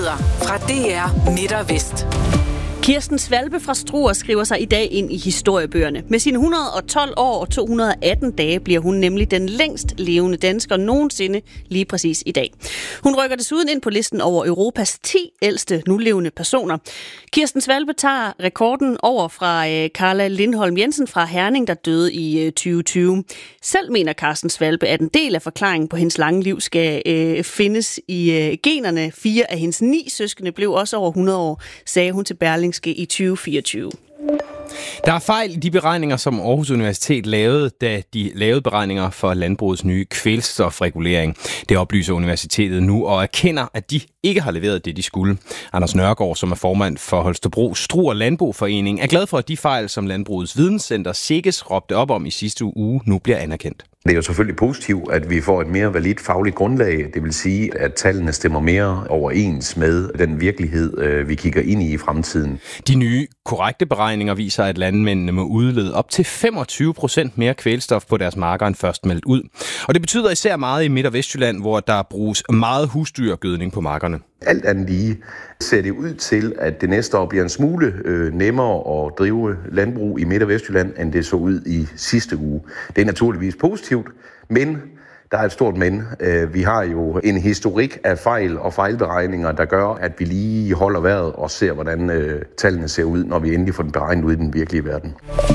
Nyheder fra DR Midt og Vest. Kirsten Svalbe fra Struer skriver sig i dag ind i historiebøgerne. Med sine 112 år og 218 dage bliver hun nemlig den længst levende dansker nogensinde lige præcis i dag. Hun rykker desuden ind på listen over Europas 10 ældste nulevende personer. Kirsten Svalbe tager rekorden over fra Carla Lindholm Jensen fra Herning, der døde i 2020. Selv mener Kirsten Svalbe, at en del af forklaringen på hendes lange liv skal findes i generne. 4 af hendes 9 søskende blev også over 100 år, sagde hun til Berlingske i 2024. Der er fejl i de beregninger, som Aarhus Universitet lavede, da de lavede beregninger for landbrugets nye kvælstofregulering. Det oplyser universitetet nu og erkender, at de ikke har leveret det, de skulle. Anders Nørgaard, som er formand for Holstebro Struer Landboforening, er glad for, at de fejl, som Landbrugets Videnscenter SIGGES råbte op om i sidste uge, nu bliver anerkendt. Det er jo selvfølgelig positivt, at vi får et mere validt fagligt grundlag. Det vil sige, at tallene stemmer mere overens med den virkelighed, vi kigger ind i fremtiden. De nye korrekte beregninger viser, at landmændene må udlede op til 25% mere kvælstof på deres marker end først meldt ud. Og det betyder især meget i Midt- og Vestjylland, hvor der bruges meget husdyrgødning på markerne. Alt andet lige ser det ud til, at det næste år bliver en smule nemmere at drive landbrug i Midt- og Vestjylland, end det så ud i sidste uge. Det er naturligvis positivt, men der er et stort men. Vi har jo en historik af fejl og fejlberegninger, der gør, at vi lige holder vejret og ser, hvordan tallene ser ud, når vi endelig får den beregnet ud i den virkelige verden.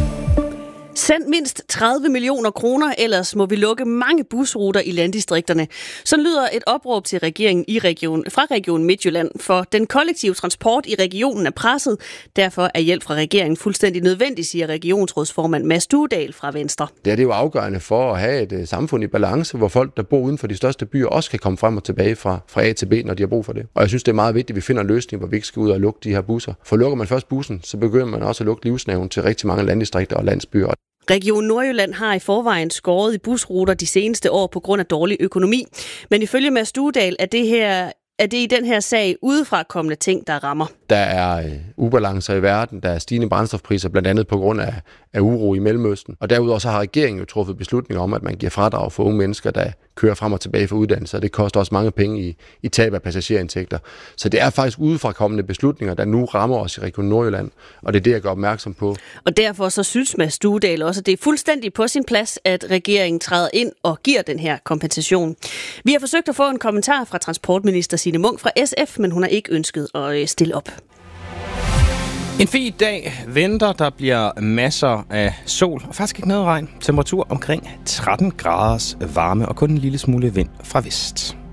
Send mindst 30 millioner kroner, ellers må vi lukke mange busruter i landdistrikterne. Sådan lyder et opråb til regeringen fra Region Midtjylland, for den kollektive transport i regionen er presset. Derfor er hjælp fra regeringen fuldstændig nødvendig, siger regionsrådsformand Mads Duedal fra Venstre. Det er jo afgørende for at have et samfund i balance, hvor folk, der bor uden for de største byer, også kan komme frem og tilbage fra A til B, når de har brug for det. Og jeg synes, det er meget vigtigt, at vi finder en løsning, hvor vi ikke skal ud og lukke de her busser. For lukker man først bussen, så begynder man også at lukke livsnerven til rigtig mange landdistrikter og landsbyer. Region Nordjylland har i forvejen skåret i busruter de seneste år på grund af dårlig økonomi. Men ifølge Mads Duedal er det i den her sag udefrakommende ting, der rammer. Der er ubalancer i verden, der er stigende brændstofpriser, blandt andet på grund af uro i Mellemøsten. Og derudover så har regeringen jo truffet beslutninger om, at man giver fradrag for unge mennesker, der kører frem og tilbage for uddannelse. Det koster også mange penge i tab af passagerindtægter. Så det er faktisk udefrakommende beslutninger, der nu rammer os i Region Nordjylland, og det er det, jeg gør opmærksom på. Og derfor så synes Mads Duedal også, at det er fuldstændig på sin plads, at regeringen træder ind og giver den her kompensation. Vi har forsøgt at få en kommentar fra transportminister Signe Munk fra SF, men hun har ikke ønsket at stille op. En fin dag venter, der bliver masser af sol og faktisk ikke noget regn. Temperatur omkring 13 graders varme og kun en lille smule vind fra vest.